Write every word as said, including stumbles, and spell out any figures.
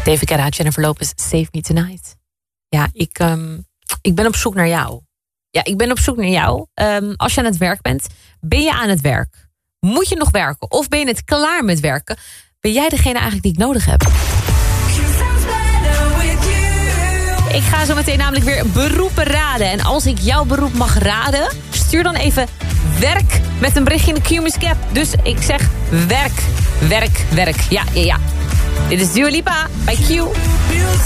David Guetta, Jennifer Lopez, Save Me Tonight. Ja, ik, um, ik ben op zoek naar jou. Ja, ik ben op zoek naar jou. Um, als je aan het werk bent, ben je aan het werk? Moet je nog werken? Of ben je net klaar met werken? Ben jij degene eigenlijk die ik nodig heb? Ik ga zo meteen namelijk weer beroepen raden. En als ik jouw beroep mag raden, stuur dan even werk met een berichtje in de Q-Music app. Dus ik zeg werk, werk, werk. Ja, ja, ja. Dit is Dua Lipa bij Q.